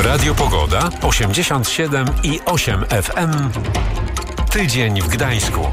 Radio Pogoda 87,8 FM. Tydzień w Gdańsku.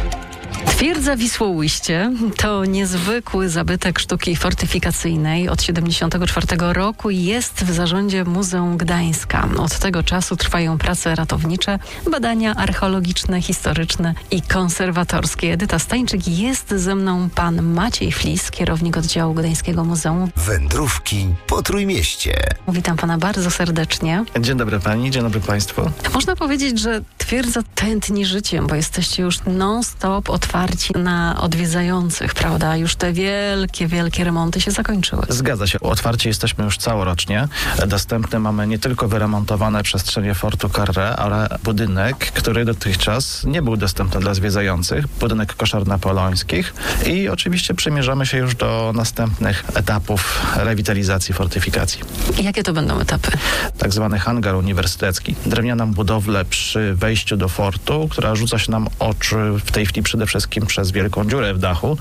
Twierdza Wisłoujście to niezwykły zabytek sztuki fortyfikacyjnej. Od 1974 roku jest w zarządzie Muzeum Gdańska. Od tego czasu trwają prace ratownicze, badania archeologiczne, historyczne i konserwatorskie. Edyta Stańczyk, jest ze mną pan Maciej Flis, kierownik oddziału Gdańskiego Muzeum. Wędrówki po Trójmieście. Witam pana bardzo serdecznie. Dzień dobry pani, dzień dobry państwu. Można powiedzieć, że twierdza tętni życiem, bo jesteście już non-stop otwarci na odwiedzających, prawda? Już te wielkie remonty się zakończyły. Zgadza się. Otwarci jesteśmy już całorocznie. Dostępne mamy nie tylko wyremontowane przestrzenie Fortu Carré, ale budynek, który dotychczas nie był dostępny dla zwiedzających. Budynek koszar napoleońskich. I oczywiście przymierzamy się już do następnych etapów rewitalizacji fortyfikacji. Jakie to będą etapy? Tak zwany hangar uniwersytecki. Drewnianą budowlę przy wejściu do fortu, która rzuca się nam oczy w tej chwili przede wszystkim przez wielką dziurę w dachu.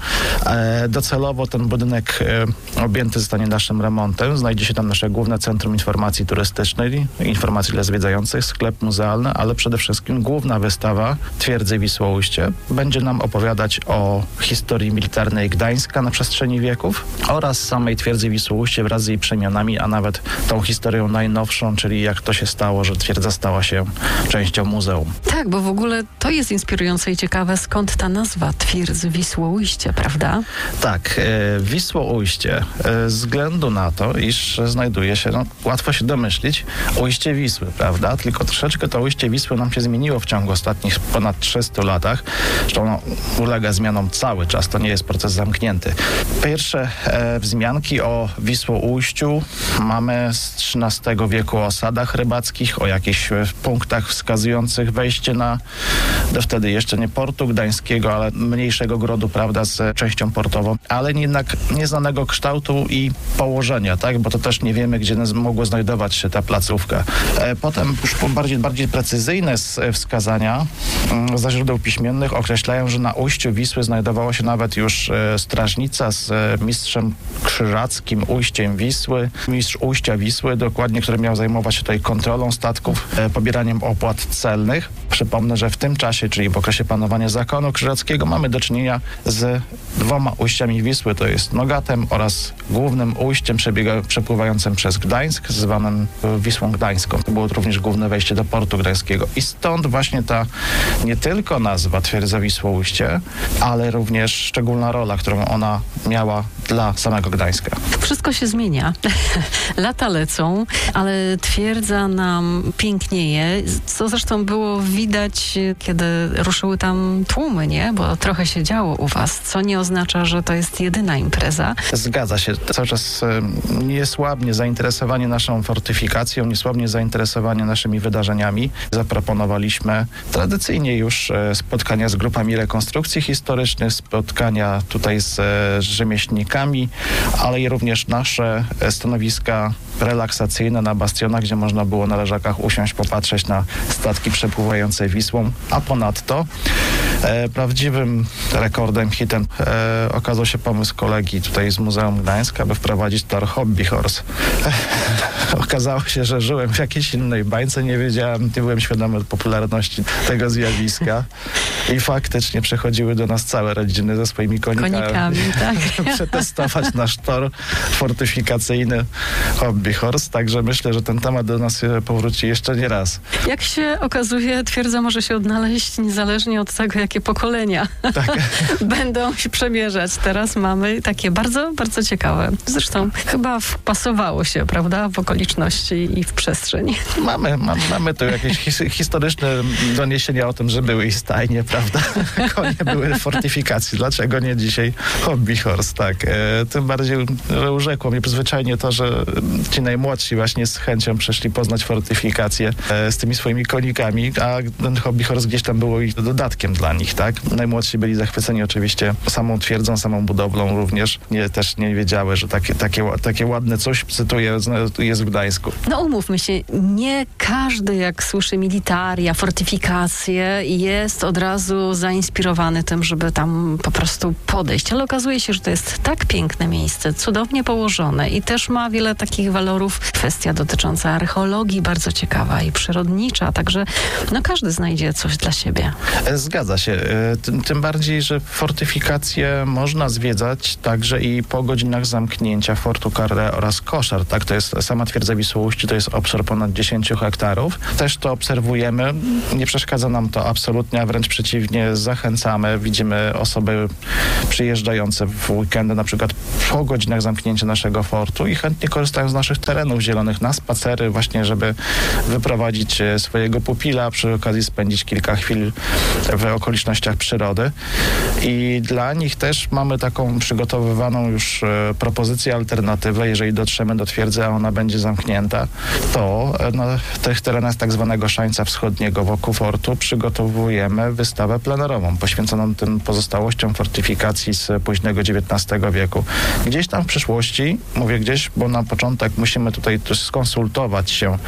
Docelowo ten budynek objęty zostanie naszym remontem. Znajdzie się tam nasze główne centrum informacji turystycznej, informacji dla zwiedzających, sklep muzealny, ale przede wszystkim główna wystawa Twierdzy Wisłoujście będzie nam opowiadać o historii militarnej Gdańska na przestrzeni wieków oraz samej Twierdzy Wisłoujście wraz z jej przemianami, a nawet tą historią najnowszą, czyli jak to się stało, że twierdza stała się częścią muzeum. Tak, bo w ogóle to jest inspirujące i ciekawe, skąd ta nazwa Twierdzy Wisłoujście, prawda? Tak, Wisłoujście, ze względu na to, iż znajduje się, łatwo się domyślić, ujście Wisły, prawda? Tylko troszeczkę to ujście Wisły nam się zmieniło w ciągu ostatnich ponad 300 latach. Zresztą ulega zmianom cały czas, to nie jest proces zamknięty. Pierwsze wzmianki o Wisłoujściu mamy z XIII wieku o osadach rybackich, o jakichś punktach wskazujących wejście do wtedy jeszcze nie portu gdańskiego, ale mniejszego grodu, prawda, z częścią portową, ale jednak nieznanego kształtu i położenia, tak, bo to też nie wiemy, gdzie mogło znajdować się ta placówka. Potem już bardziej precyzyjne wskazania ze źródeł piśmiennych określają, że na ujściu Wisły znajdowała się nawet już strażnica z mistrzem krzyżackim ujściem Wisły, mistrz ujścia Wisły, dokładnie, który miał zajmować się tutaj kontrolą statków, pobieraniem opłat celnych. Przypomnę, że w tym czasie, czyli w okresie panowania zakonu krzyżackiego, mamy do czynienia z dwoma ujściami Wisły, to jest Nogatem oraz głównym ujściem przepływającym przez Gdańsk, zwanym Wisłą Gdańską. To było również główne wejście do portu gdańskiego. I stąd właśnie ta nie tylko nazwa Twierdza Wisłoujście, ale również szczególna rola, którą ona miała dla samego Gdańska. Wszystko się zmienia. Lata lecą, ale twierdza nam pięknieje, co zresztą było widać, kiedy ruszyły tam tłumy, nie? Bo trochę się działo u was, co nie oznacza, że to jest jedyna impreza. Zgadza się. Cały czas niesłabnie zainteresowanie naszą fortyfikacją, niesłabnie zainteresowanie naszymi wydarzeniami. Zaproponowaliśmy tradycyjnie już spotkania z grupami rekonstrukcji historycznych, spotkania tutaj z rzemieślnikami, ale i również nasze stanowiska relaksacyjne na bastionach, gdzie można było na leżakach usiąść, popatrzeć na statki przepływające Wisłą, a ponadto prawdziwym rekordem, hitem okazał się pomysł kolegi tutaj z Muzeum Gdańska, aby wprowadzić tor Hobby Horse. Okazało się, że żyłem w jakiejś innej bańce, nie byłem świadomy popularności tego zjawiska i faktycznie przychodziły do nas całe rodziny ze swoimi konikami tak. przetestować nasz tor fortyfikacyjny Hobby Horse, także myślę, że ten temat do nas powróci jeszcze nie raz. Jak się okazuje, twierdza może się odnaleźć niezależnie od tego, jakie pokolenia będą się przemierzać. Teraz mamy takie bardzo, bardzo ciekawe. Zresztą chyba wpasowało się, prawda, w okoliczności i w przestrzeń. Mamy tu jakieś historyczne doniesienia o tym, że były i stajnie, prawda? Konie były w fortyfikacji. Dlaczego nie dzisiaj Hobby Horse, tak. Tym bardziej, że urzekło mnie zwyczajnie to, że ci najmłodsi właśnie z chęcią przyszli poznać fortyfikację z tymi swoimi konikami, a ten Hobby Horse gdzieś tam było i dodatkiem dla nich, tak? Najmłodsi byli zachwyceni oczywiście samą twierdzą, samą budowlą również. Też nie wiedziały, że takie ładne coś, cytuję, jest w Gdańsku. No umówmy się, nie każdy jak słyszy militaria, fortyfikacje, jest od razu razu zainspirowany tym, żeby tam po prostu podejść. Ale okazuje się, że to jest tak piękne miejsce, cudownie położone i też ma wiele takich walorów. Kwestia dotycząca archeologii bardzo ciekawa i przyrodnicza, także każdy znajdzie coś dla siebie. Zgadza się. Tym bardziej, że fortyfikacje można zwiedzać także i po godzinach zamknięcia Fortu Carré oraz Koszar. Tak, to jest sama twierdza Wisłoujście, to jest obszar ponad 10 hektarów. Też to obserwujemy. Nie przeszkadza nam to absolutnie, a wręcz przeciwnie, zachęcamy. Widzimy osoby przyjeżdżające w weekendy, na przykład po godzinach zamknięcia naszego fortu i chętnie korzystają z naszych terenów zielonych na spacery, właśnie żeby wyprowadzić swojego pupila, przy okazji spędzić kilka chwil w okolicznościach przyrody. I dla nich też mamy taką przygotowywaną już propozycję, alternatywę. Jeżeli dotrzemy do twierdzy, a ona będzie zamknięta, to na tych terenach tak zwanego Szańca Wschodniego wokół fortu przygotowujemy wystawę plenerową poświęconą tym pozostałościom fortyfikacji z późnego XIX wieku. Gdzieś tam w przyszłości, mówię gdzieś, bo na początek musimy tutaj też skonsultować się,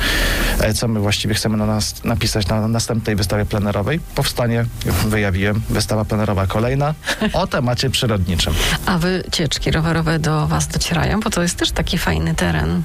co my właściwie chcemy napisać na następnej wystawie plenerowej. Powstanie, wyjawiłem, wystawa plenerowa kolejna o temacie przyrodniczym. A wycieczki rowerowe do was docierają? Bo to jest też taki fajny teren.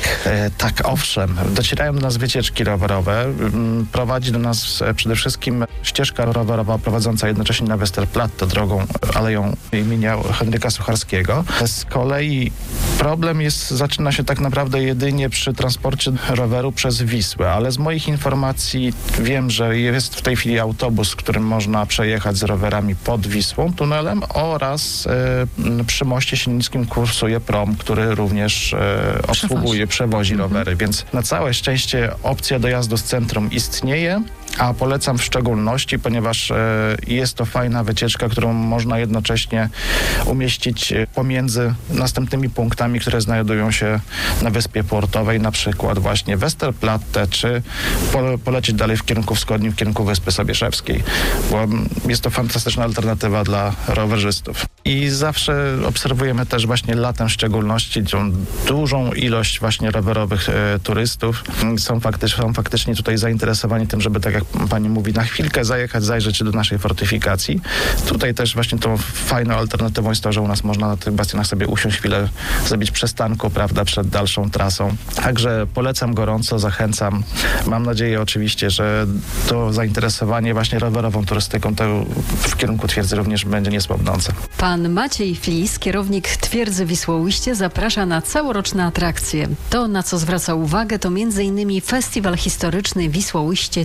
Tak, owszem. Docierają do nas wycieczki rowerowe. Prowadzi do nas przede wszystkim ścieżka rowerowa prowadząca jednocześnie na Westerplatte drogą aleją imienia Henryka Sucharskiego. Z kolei problem zaczyna się tak naprawdę jedynie przy transporcie roweru przez Wisłę, ale z moich informacji wiem, że jest w tej chwili autobus, którym można przejechać z rowerami pod Wisłą tunelem oraz przy moście Siennickim kursuje prom, który również przewozi rowery, więc na całe szczęście opcja dojazdu z centrum istnieje, a polecam w szczególności, ponieważ jest to fajna wycieczka, którą można jednocześnie umieścić pomiędzy następnymi punktami, które znajdują się na Wyspie Portowej, na przykład właśnie Westerplatte, czy polecieć dalej w kierunku wschodnim, w kierunku Wyspy Sobieszewskiej, bo jest to fantastyczna alternatywa dla rowerzystów. I zawsze obserwujemy też właśnie latem w szczególności tą dużą ilość właśnie rowerowych turystów. Są faktycznie tutaj zainteresowani tym, żeby, tak jak pani mówi, na chwilkę zajrzeć do naszej fortyfikacji. Tutaj też właśnie tą fajną alternatywą jest to, że u nas można na tych bastionach sobie usiąść chwilę, zrobić przystanku, prawda, przed dalszą trasą. Także polecam gorąco, zachęcam. Mam nadzieję oczywiście, że to zainteresowanie właśnie rowerową turystyką to w kierunku twierdzy również będzie niesłabnące. Pan Maciej Flis, kierownik twierdzy Wisłoujście, zaprasza na całoroczne atrakcje. To, na co zwraca uwagę, to m.in. Festiwal Historyczny Wisłoujście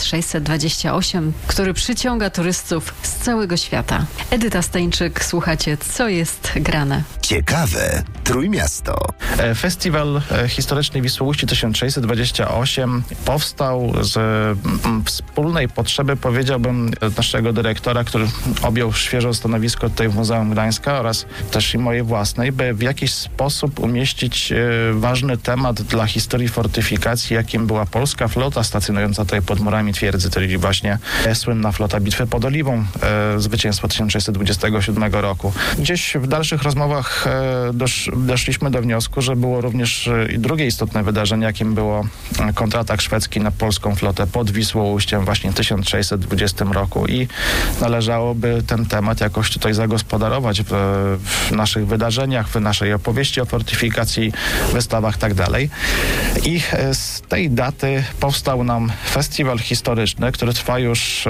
1628, który przyciąga turystów z całego świata. Edyta Stańczyk, słuchacie, co jest grane. Ciekawe Trójmiasto. Festiwal Historyczny Wisłoujście 1628 powstał z wspólnej potrzeby, powiedziałbym, naszego dyrektora, który objął świeżo stanowisko tutaj w Muzeum Gdańska oraz też i mojej własnej, by w jakiś sposób umieścić ważny temat dla historii fortyfikacji, jakim była polska flota stacjonująca tutaj pod murami twierdzy, czyli właśnie słynna flota Bitwy pod Oliwą, zwycięstwo 1627 roku. Gdzieś w dalszych rozmowach doszliśmy do wniosku, że było również i drugie istotne wydarzenie, jakim było kontratak szwedzki na polską flotę pod Wisłoujściem właśnie w 1620 roku i należałoby ten temat jakoś tutaj zagospodarować w naszych wydarzeniach, w naszej opowieści o fortyfikacji, wystawach tak dalej. I z tej daty powstał nam festiwal historyczny, który trwa już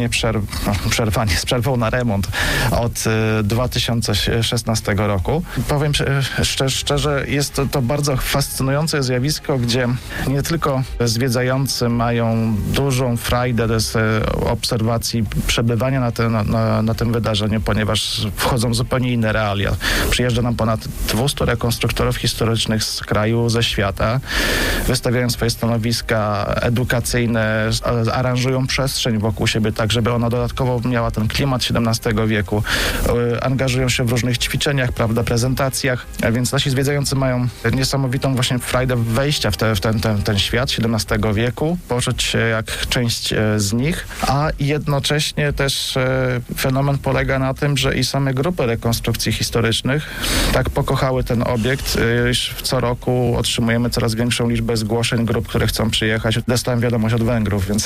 z przerwą na remont od 2016 roku. Powiem szczerze, jest to bardzo fascynujące zjawisko, gdzie nie tylko zwiedzający mają dużą frajdę z obserwacji, przebywania na tym wydarzeniu, ponieważ wchodzą zupełnie inne realia. Przyjeżdża nam ponad 200 rekonstruktorów historycznych z kraju, ze świata, wystawiają swoje stanowiska edukacyjne, aranżują przestrzeń wokół siebie tak, żeby ona dodatkowo miała ten klimat XVII wieku. Angażują się w różnych ćwiczeniach, prawda, prezentacjach, więc nasi zwiedzający mają niesamowitą właśnie frajdę wejścia w ten świat XVII wieku, poczuć się jak część z nich, a jednocześnie też fenomen polega na tym, że i same same grupy rekonstrukcji historycznych tak pokochały ten obiekt, iż co roku otrzymujemy coraz większą liczbę zgłoszeń grup, które chcą przyjechać. Dostałem wiadomość od Węgrów, więc...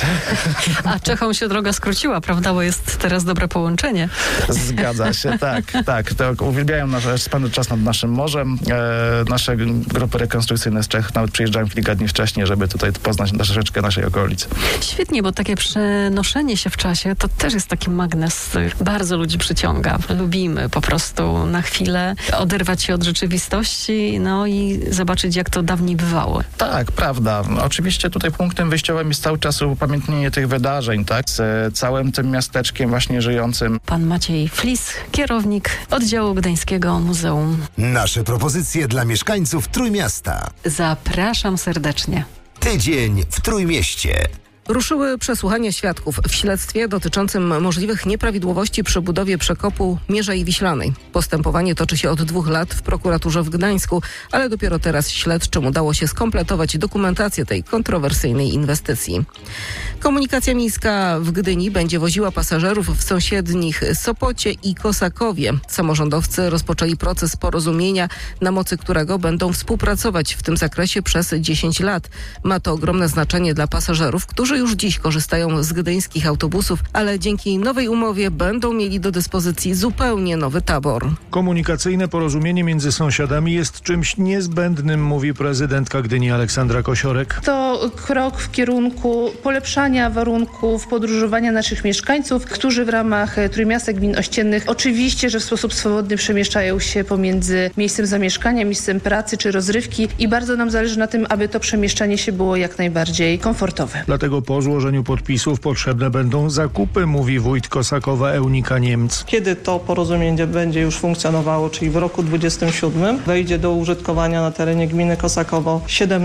A Czechom się droga skróciła, prawda? Bo jest teraz dobre połączenie. Zgadza się, tak. To uwielbiają spędzać czas nad naszym morzem. Nasze grupy rekonstrukcyjne z Czech nawet przyjeżdżają kilka dni wcześniej, żeby tutaj poznać troszeczkę naszej okolicy. Świetnie, bo takie przenoszenie się w czasie to też jest taki magnes, który bardzo ludzi przyciąga. Lubimy po prostu na chwilę oderwać się od rzeczywistości, no i zobaczyć, jak to dawniej bywało. Tak, prawda. Oczywiście tutaj punktem wyjściowym jest cały czas upamiętnienie tych wydarzeń, tak? Z całym tym miasteczkiem właśnie żyjącym. Pan Maciej Flis, kierownik oddziału Gdańskiego Muzeum. Nasze propozycje dla mieszkańców Trójmiasta. Zapraszam serdecznie. Tydzień w Trójmieście. Ruszyły przesłuchania świadków w śledztwie dotyczącym możliwych nieprawidłowości przy budowie przekopu Mierzei Wiślanej. Postępowanie toczy się od 2 lat w prokuraturze w Gdańsku, ale dopiero teraz śledczym udało się skompletować dokumentację tej kontrowersyjnej inwestycji. Komunikacja miejska w Gdyni będzie woziła pasażerów w sąsiednich Sopocie i Kosakowie. Samorządowcy rozpoczęli proces porozumienia, na mocy którego będą współpracować w tym zakresie przez 10 lat. Ma to ogromne znaczenie dla pasażerów, którzy już dziś korzystają z gdyńskich autobusów, ale dzięki nowej umowie będą mieli do dyspozycji zupełnie nowy tabor. Komunikacyjne porozumienie między sąsiadami jest czymś niezbędnym, mówi prezydentka Gdyni Aleksandra Kosiorek. To krok w kierunku polepszania warunków podróżowania naszych mieszkańców, którzy w ramach Trójmiasta Gmin Ościennych oczywiście, że w sposób swobodny przemieszczają się pomiędzy miejscem zamieszkania, miejscem pracy czy rozrywki i bardzo nam zależy na tym, aby to przemieszczanie się było jak najbardziej komfortowe. Dlatego po złożeniu podpisów potrzebne będą zakupy, mówi wójt Kosakowa Eunika Niemc. Kiedy to porozumienie będzie już funkcjonowało, czyli w roku 2027, wejdzie do użytkowania na terenie gminy Kosakowo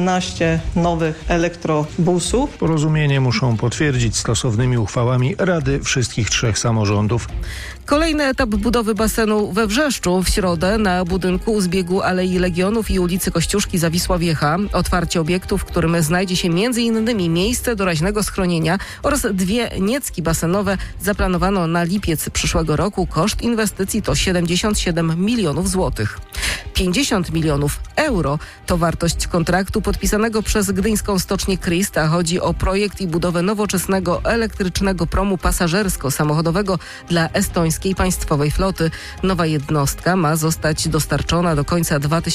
17 nowych elektrobusów. Porozumienie muszą potwierdzić stosownymi uchwałami Rady wszystkich 3 samorządów. Kolejny etap budowy basenu we Wrzeszczu w środę na budynku u zbiegu Alei Legionów i ulicy Kościuszki Zawisła Wiecha. Otwarcie obiektu, w którym znajdzie się m.in. miejsce do raźnego schronienia oraz 2 niecki basenowe zaplanowano na lipiec przyszłego roku. Koszt inwestycji to 77 milionów złotych. 50 milionów euro to wartość kontraktu podpisanego przez gdyńską stocznię Krista. Chodzi o projekt i budowę nowoczesnego elektrycznego promu pasażersko-samochodowego dla estońskiej państwowej floty. Nowa jednostka ma zostać dostarczona do końca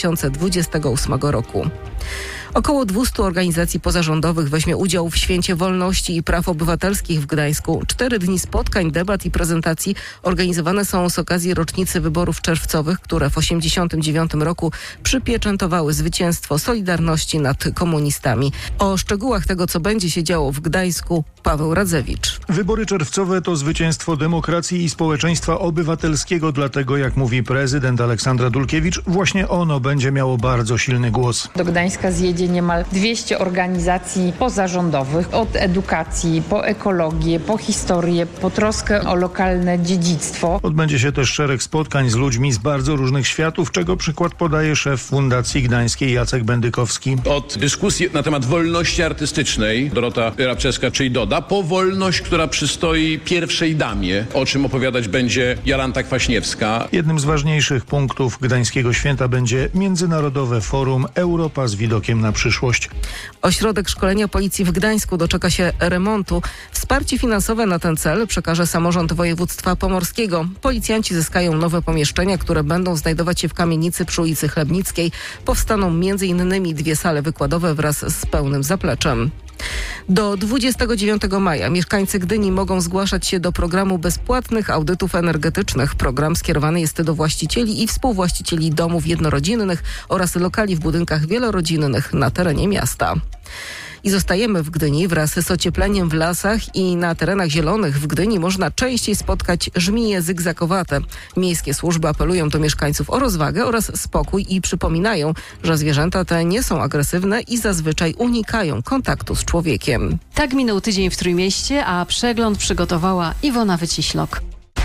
2028 roku. Około 200 organizacji pozarządowych weźmie udział w Święcie Wolności i Praw Obywatelskich w Gdańsku. 4 dni spotkań, debat i prezentacji organizowane są z okazji rocznicy wyborów czerwcowych, które w 1989 roku przypieczętowały zwycięstwo Solidarności nad komunistami. O szczegółach tego, co będzie się działo w Gdańsku, Paweł Radzewicz. Wybory czerwcowe to zwycięstwo demokracji i społeczeństwa obywatelskiego, dlatego, jak mówi prezydent Aleksandra Dulkiewicz, właśnie ono będzie miało bardzo silny głos. Do Gdańska zjedzie niemal 200 organizacji pozarządowych, od edukacji, po ekologię, po historię, po troskę o lokalne dziedzictwo. Odbędzie się też szereg spotkań z ludźmi z bardzo różnych światów, czego przykład podaje szef Fundacji Gdańskiej Jacek Bendykowski. Od dyskusji na temat wolności artystycznej Dorota Rabczewska, czyli Doda, po wolność, która przystoi pierwszej damie, o czym opowiadać będzie Jolanta Kwaśniewska. Jednym z ważniejszych punktów gdańskiego święta będzie Międzynarodowe Forum Europa z widokiem na przyszłość. Ośrodek Szkolenia Policji w Gdańsku doczeka się remontu. Wsparcie finansowe na ten cel przekaże samorząd województwa pomorskiego. Policjanci zyskają nowe pomieszczenia, które będą znajdować się w kamienicy przy ulicy Chlebnickiej. Powstaną m.in. 2 sale wykładowe wraz z pełnym zapleczem. Do 29 maja mieszkańcy Gdyni mogą zgłaszać się do programu bezpłatnych audytów energetycznych. Program skierowany jest do właścicieli i współwłaścicieli domów jednorodzinnych oraz lokali w budynkach wielorodzinnych na terenie miasta. I zostajemy w Gdyni. Wraz z ociepleniem w lasach i na terenach zielonych w Gdyni można częściej spotkać żmije zygzakowate. Miejskie służby apelują do mieszkańców o rozwagę oraz spokój i przypominają, że zwierzęta te nie są agresywne i zazwyczaj unikają kontaktu z człowiekiem. Tak minął tydzień w Trójmieście, a przegląd przygotowała Iwona Wyciślok.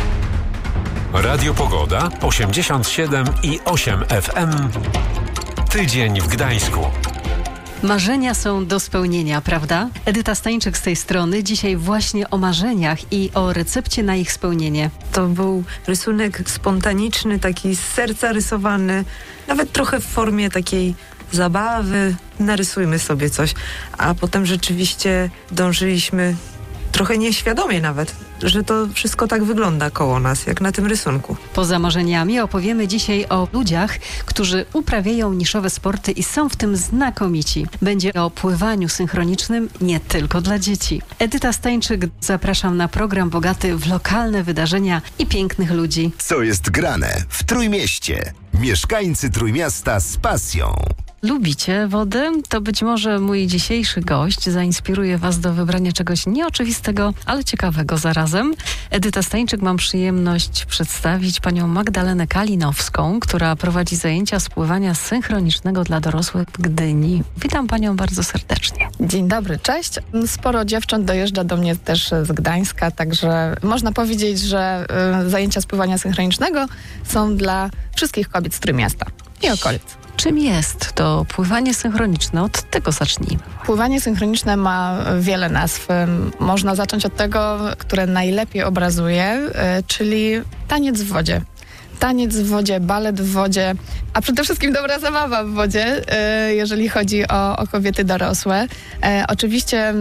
Radio Pogoda 87,8 FM. Tydzień w Gdańsku. Marzenia są do spełnienia, prawda? Edyta Stańczyk z tej strony. Dzisiaj właśnie o marzeniach i o recepcie na ich spełnienie. To był rysunek spontaniczny, taki z serca rysowany, nawet trochę w formie takiej zabawy. Narysujmy sobie coś. A potem rzeczywiście dążyliśmy, trochę nieświadomie nawet, że to wszystko tak wygląda koło nas, jak na tym rysunku. Poza marzeniami opowiemy dzisiaj o ludziach, którzy uprawiają niszowe sporty i są w tym znakomici. Będzie o pływaniu synchronicznym nie tylko dla dzieci. Edyta Stańczyk, zapraszam na program bogaty w lokalne wydarzenia i pięknych ludzi. Co jest grane w Trójmieście? Mieszkańcy Trójmiasta z pasją. Lubicie wodę? To być może mój dzisiejszy gość zainspiruje Was do wybrania czegoś nieoczywistego, ale ciekawego zarazem. Edyta Stańczyk, mam przyjemność przedstawić panią Magdalenę Kalinowską, która prowadzi zajęcia z pływania synchronicznego dla dorosłych w Gdyni. Witam panią bardzo serdecznie. Dzień dobry, cześć. Sporo dziewcząt dojeżdża do mnie też z Gdańska, także można powiedzieć, że zajęcia z pływania synchronicznego są dla wszystkich kobiet z Trójmiasta i okolic. Czym jest to pływanie synchroniczne? Od tego zacznijmy. Pływanie synchroniczne ma wiele nazw. Można zacząć od tego, które najlepiej obrazuje, czyli taniec w wodzie. Taniec w wodzie, balet w wodzie, a przede wszystkim dobra zabawa w wodzie, jeżeli chodzi o kobiety dorosłe. Oczywiście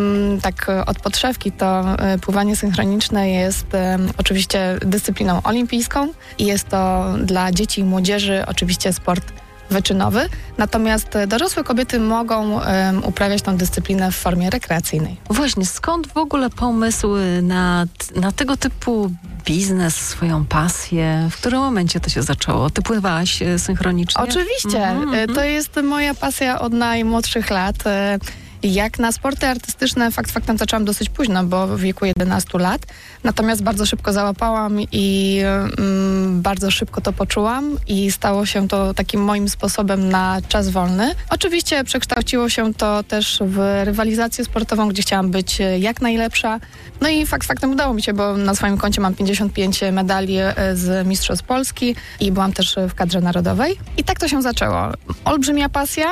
tak od podszewki to pływanie synchroniczne jest oczywiście dyscypliną olimpijską i jest to dla dzieci i młodzieży oczywiście sport wyczynowy, natomiast dorosłe kobiety mogą uprawiać tę dyscyplinę w formie rekreacyjnej. Właśnie, skąd w ogóle pomysł na tego typu biznes, swoją pasję? W którym momencie to się zaczęło? Ty pływałaś synchronicznie? Oczywiście. To jest moja pasja od najmłodszych lat. Jak na sporty artystyczne faktem zaczęłam dosyć późno, bo w wieku 11 lat. Natomiast bardzo szybko załapałam i bardzo szybko to poczułam i stało się to takim moim sposobem na czas wolny. Oczywiście przekształciło się to też w rywalizację sportową, gdzie chciałam być jak najlepsza. No i faktem udało mi się, bo na swoim koncie mam 55 medali z Mistrzostw Polski i byłam też w kadrze narodowej. I tak to się zaczęło. Olbrzymia pasja,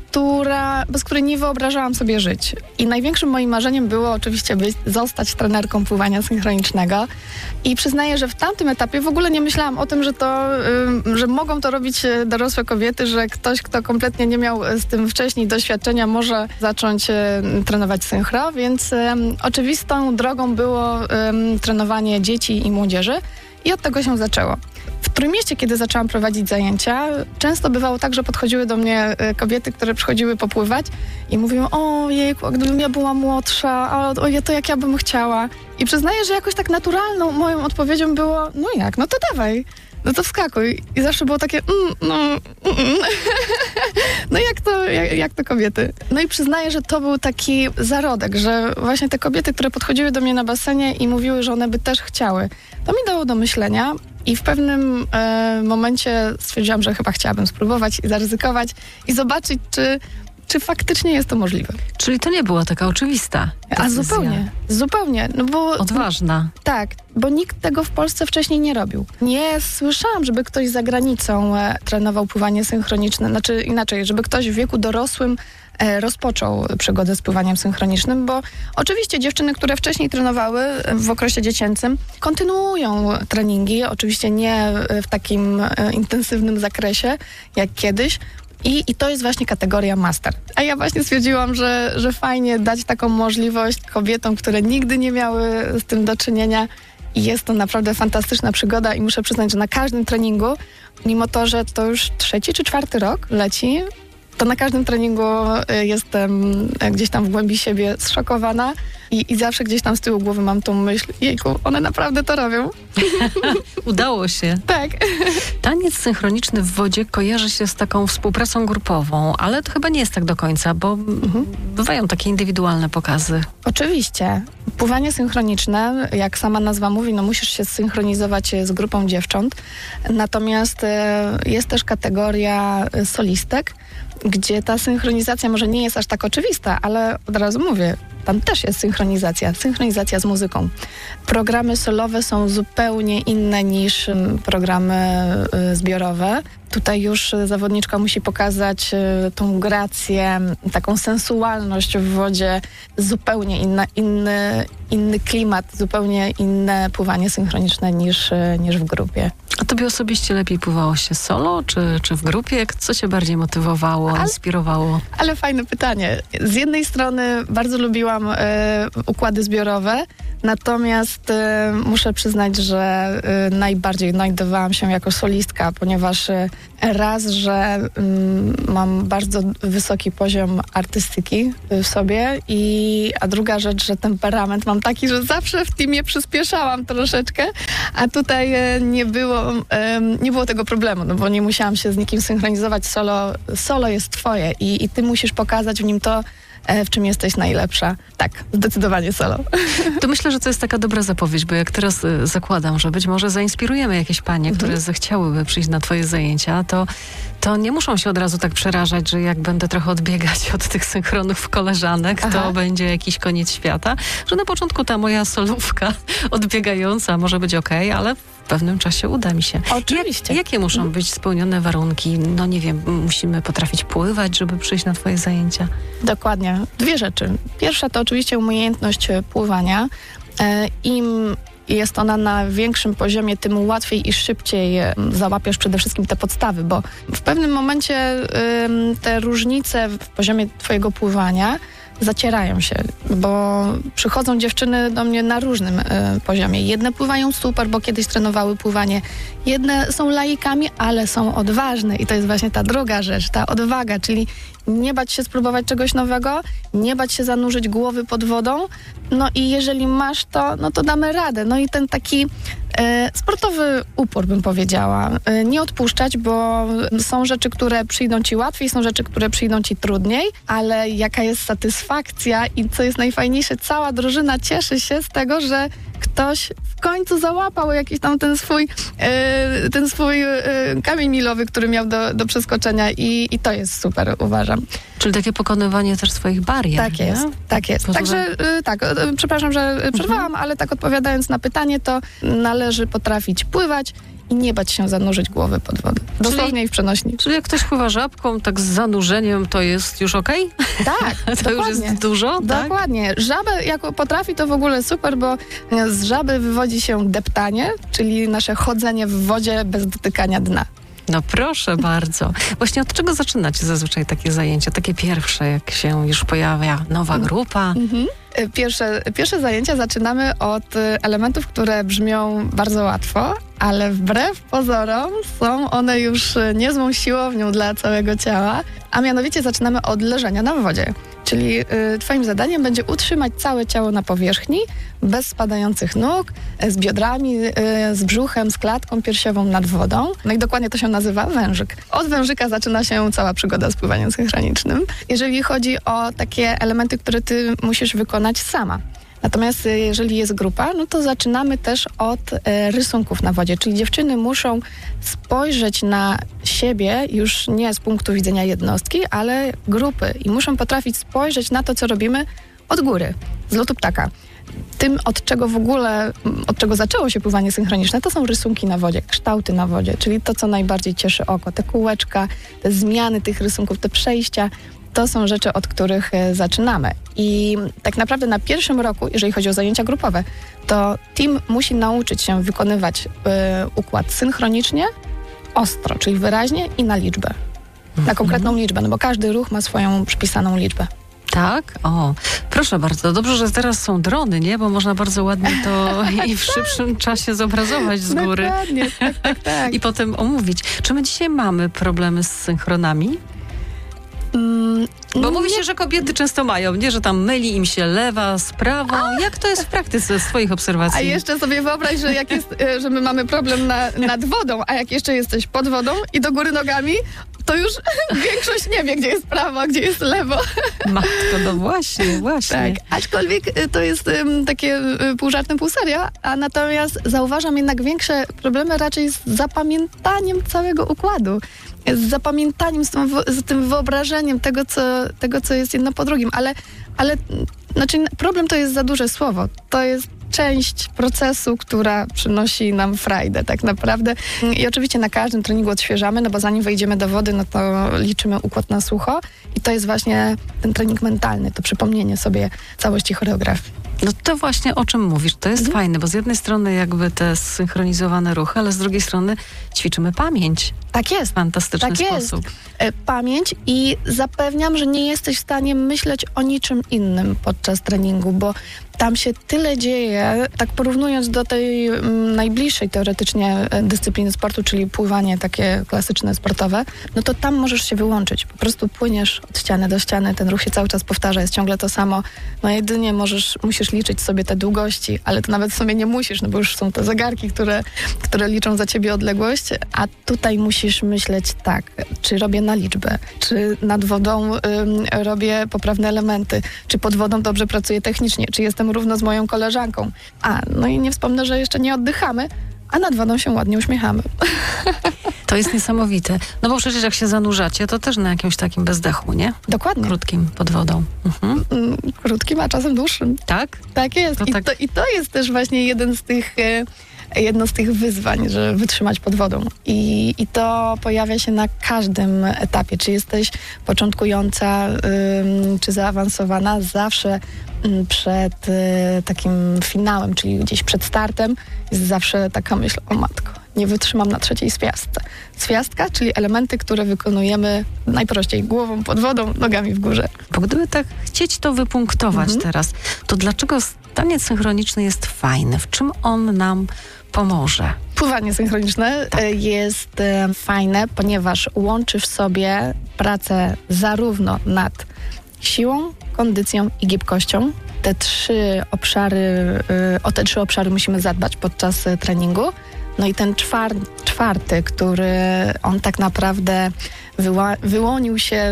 bez której nie wyobrażałam sobie żyć. I największym moim marzeniem było oczywiście zostać trenerką pływania synchronicznego. I przyznaję, że w tamtym etapie w ogóle nie myślałam o tym, że mogą to robić dorosłe kobiety, że ktoś, kto kompletnie nie miał z tym wcześniej doświadczenia, może zacząć trenować synchro, więc oczywistą drogą było trenowanie dzieci i młodzieży i od tego się zaczęło. W Trójmieście, kiedy zaczęłam prowadzić zajęcia, często bywało tak, że podchodziły do mnie kobiety, które przychodziły popływać i mówiły: o jejku, gdybym ja była młodsza, to jak ja bym chciała. I przyznaję, że jakoś tak naturalną moją odpowiedzią było: no jak, no to dawaj, no to wskakuj. I zawsze było takie no jak to kobiety. No i przyznaję, że to był taki zarodek, że właśnie te kobiety, które podchodziły do mnie na basenie i mówiły, że one by też chciały, to mi dało do myślenia. I w pewnym momencie stwierdziłam, że chyba chciałabym spróbować i zaryzykować i zobaczyć, czy faktycznie jest to możliwe. Czyli to nie była taka oczywista decyzja. A zupełnie. No bo, odważna. Tak, bo nikt tego w Polsce wcześniej nie robił. Nie słyszałam, żeby ktoś za granicą trenował pływanie synchroniczne. Znaczy inaczej, żeby ktoś w wieku dorosłym rozpoczął przygodę z pływaniem synchronicznym, bo oczywiście dziewczyny, które wcześniej trenowały w okresie dziecięcym, kontynuują treningi, oczywiście nie w takim intensywnym zakresie jak kiedyś. I to jest właśnie kategoria master. A ja właśnie stwierdziłam, że fajnie dać taką możliwość kobietom, które nigdy nie miały z tym do czynienia. I jest to naprawdę fantastyczna przygoda i muszę przyznać, że na każdym treningu, mimo to, że to już 3. czy 4. rok leci, to na każdym treningu jestem gdzieś tam w głębi siebie zszokowana i zawsze gdzieś tam z tyłu głowy mam tą myśl: jejku, one naprawdę to robią. Udało się. Tak. Taniec synchroniczny w wodzie kojarzy się z taką współpracą grupową, ale to chyba nie jest tak do końca, bo bywają takie indywidualne pokazy. Oczywiście. Pływanie synchroniczne, jak sama nazwa mówi, no musisz się zsynchronizować z grupą dziewcząt. Natomiast jest też kategoria solistek, gdzie ta synchronizacja może nie jest aż tak oczywista, ale od razu mówię, tam też jest synchronizacja z muzyką. Programy solowe są zupełnie inne niż programy zbiorowe. Tutaj już zawodniczka musi pokazać tą grację, taką sensualność w wodzie, zupełnie inny klimat, zupełnie inne pływanie synchroniczne niż w grupie. A tobie osobiście lepiej pływało się solo, czy w grupie? Co cię bardziej motywowało, inspirowało? Ale fajne pytanie. Z jednej strony bardzo lubiłam układy zbiorowe, natomiast muszę przyznać, że najbardziej znajdowałam się jako solistka, ponieważ raz, że mam bardzo wysoki poziom artystyki w sobie, a druga rzecz, że temperament mam taki, że zawsze w teamie przyspieszałam troszeczkę, a tutaj nie było tego problemu, no bo nie musiałam się z nikim synchronizować. Solo jest twoje i ty musisz pokazać w nim to, w czym jesteś najlepsza. Tak, zdecydowanie solo. To myślę, że to jest taka dobra zapowiedź, bo jak teraz zakładam, że być może zainspirujemy jakieś panie, które zechciałyby przyjść na twoje zajęcia, to nie muszą się od razu tak przerażać, że jak będę trochę odbiegać od tych synchronów koleżanek, to będzie jakiś koniec świata, że na początku ta moja solówka odbiegająca może być okej, ale w pewnym czasie uda mi się. Oczywiście. Jakie muszą być spełnione warunki? No nie wiem, musimy potrafić pływać, żeby przyjść na twoje zajęcia? Dokładnie. Dwie rzeczy. Pierwsza to oczywiście umiejętność pływania. Im jest ona na większym poziomie, tym łatwiej i szybciej załapiesz przede wszystkim te podstawy, bo w pewnym momencie te różnice w poziomie twojego pływania zacierają się, bo przychodzą dziewczyny do mnie na różnym poziomie. Jedne pływają super, bo kiedyś trenowały pływanie. Jedne są laikami, ale są odważne i to jest właśnie ta druga rzecz, ta odwaga, czyli nie bać się spróbować czegoś nowego, nie bać się zanurzyć głowy pod wodą. No i jeżeli masz to, no to damy radę. No i ten taki sportowy upór, bym powiedziała. Nie odpuszczać, bo są rzeczy, które przyjdą ci łatwiej, są rzeczy, które przyjdą ci trudniej, ale jaka jest satysfakcja i co jest najfajniejsze, cała drużyna cieszy się z tego, że ktoś w końcu załapał jakiś tam ten swój kamień milowy, który miał do przeskoczenia i to jest super, uważam. Czyli takie pokonywanie też swoich barier. Tak jest. Także przepraszam, że przerwałam, ale tak odpowiadając na pytanie, to należy potrafić pływać i nie bać się zanurzyć głowy pod wodę. Dosłownie i w przenośni. Czyli jak ktoś pływa żabką, tak z zanurzeniem, to jest już okej? Tak, to już jest dużo? Dokładnie. Tak? Żabę jak potrafi, to w ogóle super, bo z żaby wywodzi się deptanie, czyli nasze chodzenie w wodzie bez dotykania dna. No proszę bardzo. Właśnie od czego zaczynacie zazwyczaj takie zajęcia? Takie pierwsze, jak się już pojawia nowa grupa? Pierwsze zajęcia zaczynamy od elementów, które brzmią bardzo łatwo, ale wbrew pozorom są one już niezłą siłownią dla całego ciała, a mianowicie zaczynamy od leżenia na wodzie. Czyli twoim zadaniem będzie utrzymać całe ciało na powierzchni, bez spadających nóg, z biodrami, z brzuchem, z klatką piersiową nad wodą. No i dokładnie to się nazywa wężyk. Od wężyka zaczyna się cała przygoda z pływaniem synchronicznym. Jeżeli chodzi o takie elementy, które ty musisz wykonać sama. Natomiast jeżeli jest grupa, no to zaczynamy też od rysunków na wodzie, czyli dziewczyny muszą spojrzeć na siebie już nie z punktu widzenia jednostki, ale grupy i muszą potrafić spojrzeć na to, co robimy od góry, z lotu ptaka. Tym, od czego zaczęło się pływanie synchroniczne, to są rysunki na wodzie, kształty na wodzie, czyli to, co najbardziej cieszy oko, te kółeczka, te zmiany tych rysunków, te przejścia. To są rzeczy, od których zaczynamy. I tak naprawdę na pierwszym roku, jeżeli chodzi o zajęcia grupowe, to team musi nauczyć się wykonywać układ synchronicznie, ostro, czyli wyraźnie i na liczbę. Na konkretną liczbę, no bo każdy ruch ma swoją przypisaną liczbę. Tak? O, proszę bardzo. Dobrze, że teraz są drony, nie? Bo można bardzo ładnie to i w szybszym czasie zobrazować z góry. Dokładnie, tak. I potem omówić. Czy my dzisiaj mamy problemy z synchronami? Bo mówi się, że kobiety często mają, nie? Że tam myli im się lewa z prawą. Jak to jest w praktyce z twoich obserwacji? A jeszcze sobie wyobraź, że jak jest, że my mamy problem nad wodą, a jak jeszcze jesteś pod wodą i do góry nogami, to już większość nie wie, gdzie jest prawo, a gdzie jest lewo. Matko, no właśnie. Tak, aczkolwiek to jest takie pół żartem, pół serio, a natomiast zauważam jednak większe problemy raczej z zapamiętaniem całego układu. Z zapamiętaniem, z tym wyobrażeniem tego, co jest jedno po drugim, ale znaczy problem to jest za duże słowo. To jest część procesu, która przynosi nam frajdę tak naprawdę. I oczywiście na każdym treningu odświeżamy, no bo zanim wejdziemy do wody, no to liczymy układ na sucho i to jest właśnie ten trening mentalny, to przypomnienie sobie całości choreografii. No to właśnie o czym mówisz. To jest fajne, bo z jednej strony jakby te zsynchronizowane ruchy, ale z drugiej strony ćwiczymy pamięć. Tak jest. W fantastyczny tak sposób. Jest. Pamięć i zapewniam, że nie jesteś w stanie myśleć o niczym innym podczas treningu, bo tam się tyle dzieje, tak porównując do tej najbliższej teoretycznie dyscypliny sportu, czyli pływanie takie klasyczne, sportowe, no to tam możesz się wyłączyć. Po prostu płyniesz od ściany do ściany, ten ruch się cały czas powtarza, jest ciągle to samo. No jedynie musisz liczyć sobie te długości, ale to nawet sobie nie musisz, no bo już są te zegarki, które liczą za ciebie odległość, a tutaj musisz myśleć tak, czy robię na liczbę, czy nad wodą robię poprawne elementy, czy pod wodą dobrze pracuję technicznie, czy jestem równo z moją koleżanką. No i nie wspomnę, że jeszcze nie oddychamy, a nad wodą się ładnie uśmiechamy. To jest niesamowite. No bo przecież jak się zanurzacie, to też na jakimś takim bezdechu, nie? Dokładnie. Krótkim pod wodą. Krótkim, a czasem dłuższym. Tak? Tak jest. I to jest też właśnie jedno z tych wyzwań, żeby wytrzymać pod wodą. I to pojawia się na każdym etapie. Czy jesteś początkująca, czy zaawansowana, zawsze przed takim finałem, czyli gdzieś przed startem, jest zawsze taka myśl, o matko, nie wytrzymam na trzeciej zwiastce. Zwiastka, czyli elementy, które wykonujemy najprościej głową pod wodą, nogami w górze. Bo gdyby tak chcieć to wypunktować teraz, to dlaczego taniec synchroniczny jest fajny? W czym on nam pomoże? Pływanie synchroniczne jest fajne, ponieważ łączy w sobie pracę zarówno nad siłą, kondycją i gibkością. O te trzy obszary musimy zadbać podczas treningu. No i ten czwarty, który on tak naprawdę wyłonił się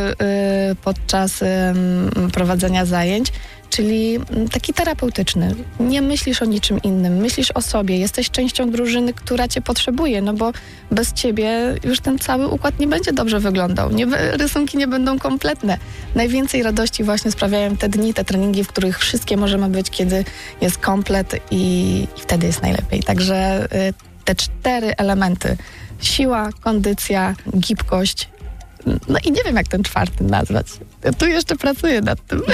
podczas prowadzenia zajęć, czyli taki terapeutyczny. Nie myślisz o niczym innym, myślisz o sobie. Jesteś częścią drużyny, która cię potrzebuje, no bo bez ciebie już ten cały układ nie będzie dobrze wyglądał. Rysunki nie będą kompletne. Najwięcej radości właśnie sprawiają te dni, te treningi, w których wszystkie możemy być, kiedy jest komplet i wtedy jest najlepiej. Także te 4 elementy, siła, kondycja, gibkość, no i nie wiem, jak ten 4 nazwać. Ja tu jeszcze pracuję nad tym.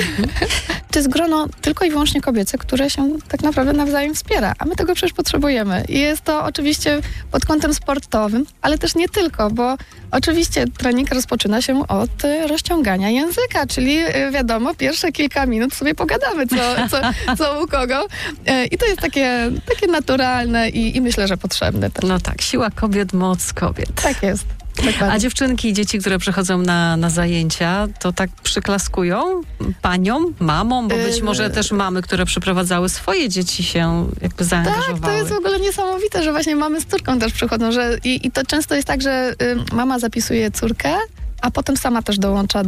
To jest grono tylko i wyłącznie kobiece, które się tak naprawdę nawzajem wspiera, a my tego przecież potrzebujemy. I jest to oczywiście pod kątem sportowym, ale też nie tylko, bo oczywiście trening rozpoczyna się od rozciągania języka, czyli wiadomo, pierwsze kilka minut sobie pogadamy, co u kogo. I to jest takie naturalne i myślę, że potrzebne też. No tak, siła kobiet, moc kobiet. Tak jest. Dokładnie. A dziewczynki i dzieci, które przychodzą na zajęcia, to tak przyklaskują paniom, mamom, bo być może też mamy, które przyprowadzały swoje dzieci, się jakby zaangażowały. Tak, to jest w ogóle niesamowite, że właśnie mamy z córką też przychodzą, że i to często jest tak, że mama zapisuje córkę, a potem sama też dołącza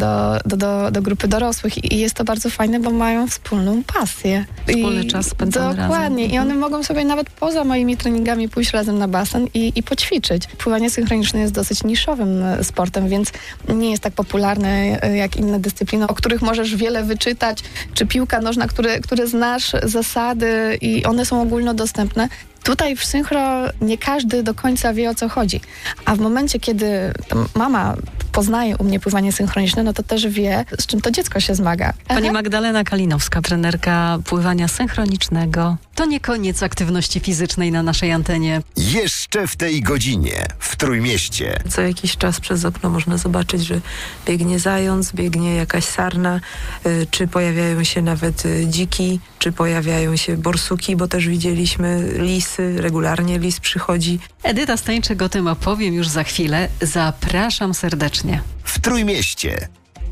do grupy dorosłych i jest to bardzo fajne, bo mają wspólną pasję. Wspólny czas spędzony razem. Dokładnie. I one mogą sobie nawet poza moimi treningami pójść razem na basen i poćwiczyć. Pływanie synchroniczne jest dosyć niszowym sportem, więc nie jest tak popularne jak inne dyscypliny, o których możesz wiele wyczytać, czy piłka nożna, które znasz zasady i one są ogólnodostępne. Tutaj w synchro nie każdy do końca wie, o co chodzi. A w momencie, kiedy mama poznaje u mnie pływanie synchroniczne, no to też wie, z czym to dziecko się zmaga. Pani Magdalena Kalinowska, trenerka pływania synchronicznego. To nie koniec aktywności fizycznej na naszej antenie. Jeszcze w tej godzinie w Trójmieście. Co jakiś czas przez okno można zobaczyć, że biegnie zając, biegnie jakaś sarna, czy pojawiają się nawet dziki, czy pojawiają się borsuki, bo też widzieliśmy lisy, regularnie lis przychodzi. Edyta Stańczyk, o tym opowiem już za chwilę. Zapraszam serdecznie. W Trójmieście.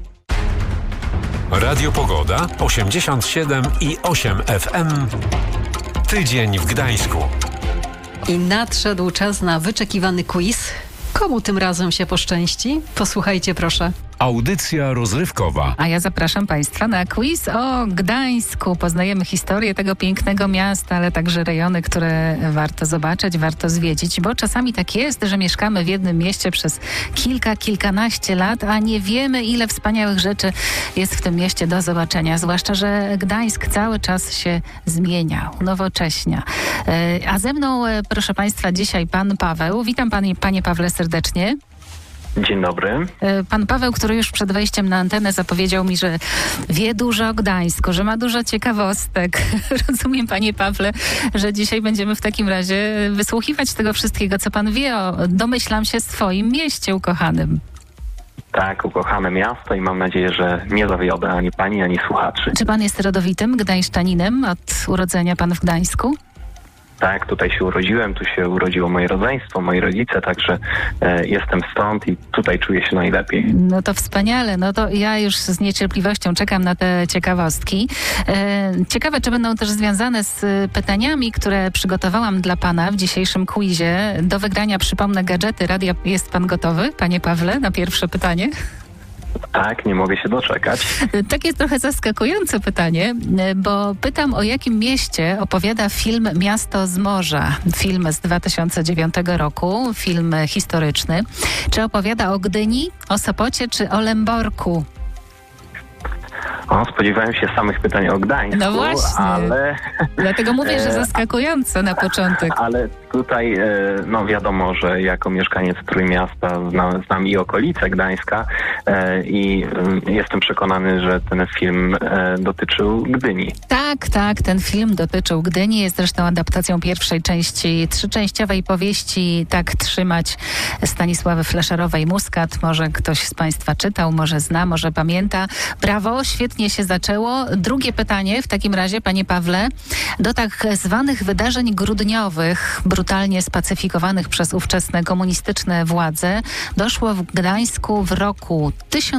Radio Pogoda 87,8 FM. Tydzień w Gdańsku. I nadszedł czas na wyczekiwany quiz. Komu tym razem się poszczęści? Posłuchajcie proszę. Audycja rozrywkowa. A ja zapraszam Państwa na quiz o Gdańsku. Poznajemy historię tego pięknego miasta, ale także rejony, które warto zobaczyć, warto zwiedzić, bo czasami tak jest, że mieszkamy w jednym mieście przez kilkanaście lat, a nie wiemy, ile wspaniałych rzeczy jest w tym mieście do zobaczenia. Zwłaszcza, że Gdańsk cały czas się zmienia, unowocześnia. A ze mną, proszę Państwa, dzisiaj pan Paweł. Witam panie Pawle serdecznie. Dzień dobry. Pan Paweł, który już przed wejściem na antenę zapowiedział mi, że wie dużo o Gdańsku, że ma dużo ciekawostek. Rozumiem, panie Pawle, że dzisiaj będziemy w takim razie wysłuchiwać tego wszystkiego, co pan wie o, domyślam się, swoim mieście ukochanym. Tak, ukochane miasto i mam nadzieję, że nie zawiodę ani pani, ani słuchaczy. Czy pan jest rodowitym gdańszczaninem? Od urodzenia pan w Gdańsku? Tak, tutaj się urodziłem, tu się urodziło moje rodzeństwo, moi rodzice, także jestem stąd i tutaj czuję się najlepiej. No to wspaniale, no to ja już z niecierpliwością czekam na te ciekawostki. Ciekawe, czy będą też związane z pytaniami, które przygotowałam dla pana w dzisiejszym quizie. Do wygrania, przypomnę, gadżety radia. Jest pan gotowy, panie Pawle, na pierwsze pytanie? Tak, nie mogę się doczekać. Takie trochę zaskakujące pytanie, bo pytam, o jakim mieście opowiada film Miasto z morza. Film z 2009 roku, film historyczny. Czy opowiada o Gdyni, o Sopocie czy o Lęborku? Spodziewałem się samych pytań o Gdańsku, no właśnie. Ale... Dlatego mówię, że zaskakująco na początek. Ale tutaj, no wiadomo, że jako mieszkaniec Trójmiasta znam i okolice Gdańska i jestem przekonany, że ten film dotyczył Gdyni. Tak, ten film dotyczył Gdyni. Jest zresztą adaptacją pierwszej części trzyczęściowej powieści Tak trzymać Stanisławy Fleszerowej-Muskat. Może ktoś z państwa czytał, może zna, może pamięta. Brawo, świetnie się zaczęło. Drugie pytanie w takim razie, panie Pawle. Do tak zwanych wydarzeń grudniowych, brutalnie spacyfikowanych przez ówczesne komunistyczne władze, doszło w Gdańsku w roku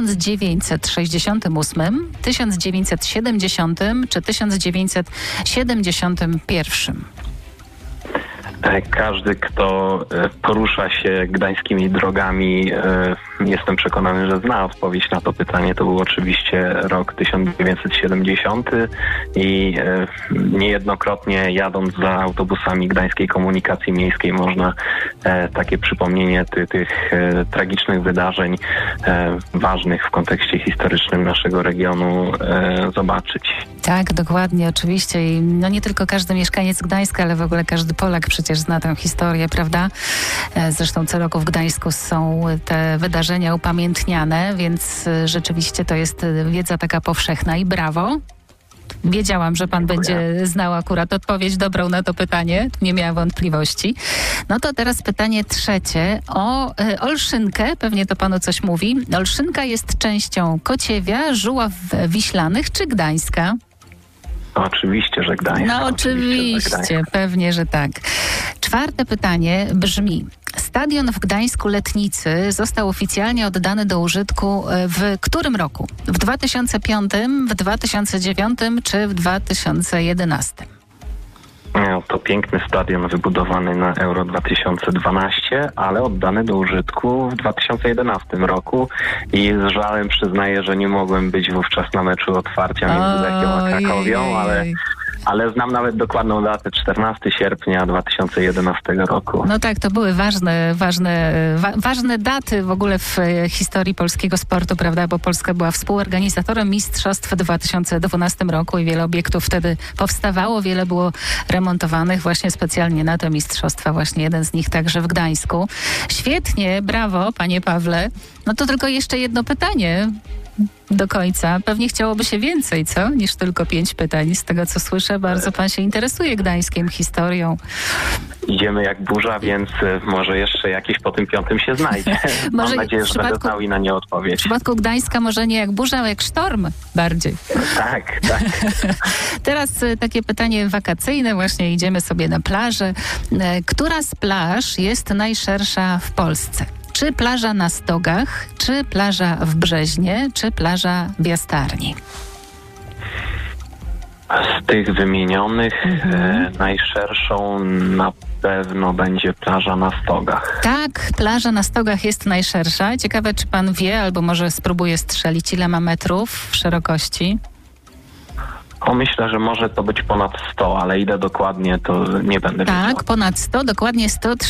1968, 1970 czy 1971. Każdy, kto porusza się gdańskimi drogami, jestem przekonany, że zna odpowiedź na to pytanie. To był oczywiście rok 1970 i niejednokrotnie jadąc za autobusami Gdańskiej Komunikacji Miejskiej można takie przypomnienie tych tragicznych wydarzeń ważnych w kontekście historycznym naszego regionu zobaczyć. Tak, dokładnie, oczywiście. I no nie tylko każdy mieszkaniec Gdańska, ale w ogóle każdy Polak przecież zna tę historię, prawda? Zresztą co roku w Gdańsku są te wydarzenia upamiętniane, więc rzeczywiście to jest wiedza taka powszechna i brawo. Wiedziałam, że pan będzie znał akurat odpowiedź dobrą na to pytanie. Nie miałam wątpliwości. No to teraz pytanie trzecie o Olszynkę. Pewnie to panu coś mówi. Olszynka jest częścią Kociewia, Żuław Wiślanych czy Gdańska? Oczywiście, że Gdańsk. No oczywiście, pewnie, że tak. Czwarte pytanie brzmi. Stadion w Gdańsku Letnicy został oficjalnie oddany do użytku w którym roku? W 2005, w 2009 czy w 2011? To piękny stadion wybudowany na Euro 2012, ale oddany do użytku w 2011 roku i z żalem przyznaję, że nie mogłem być wówczas na meczu otwarcia między Lechią a Krakowią, ale znam nawet dokładną datę, 14 sierpnia 2011 roku. No tak, to były ważne daty w ogóle w historii polskiego sportu, prawda, bo Polska była współorganizatorem mistrzostw w 2012 roku i wiele obiektów wtedy powstawało, wiele było remontowanych właśnie specjalnie na te mistrzostwa, właśnie jeden z nich także w Gdańsku. Świetnie, brawo, panie Pawle. No to tylko jeszcze jedno pytanie do końca. Pewnie chciałoby się więcej, co? Niż tylko 5 pytań. Z tego, co słyszę, bardzo pan się interesuje Gdańskiem, historią. Idziemy jak burza, więc może jeszcze jakieś po tym 5 się znajdzie. Mam nadzieję, że będę znał i na nie odpowiedź. W przypadku Gdańska może nie jak burza, ale jak sztorm bardziej. Tak. Teraz takie pytanie wakacyjne. Właśnie idziemy sobie na plażę. Która z plaż jest najszersza w Polsce? Czy plaża na Stogach, czy plaża w Brzeźnie, czy plaża w Jastarni? Z tych wymienionych najszerszą na pewno będzie plaża na Stogach. Tak, plaża na Stogach jest najszersza. Ciekawe, czy pan wie, albo może spróbuje strzelić, ile ma metrów szerokości? Myślę, że może to być ponad 100, ale ile dokładnie, to nie będę wiedział. Tak, ponad 100, dokładnie